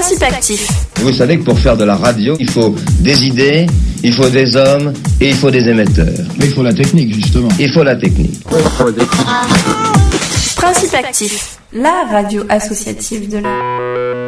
Principe actif. Vous savez que pour faire de la radio, il faut des idées, il faut des hommes et il faut des émetteurs. Mais il faut la technique, justement. Il faut la technique. Principe actif, la radio associative de la...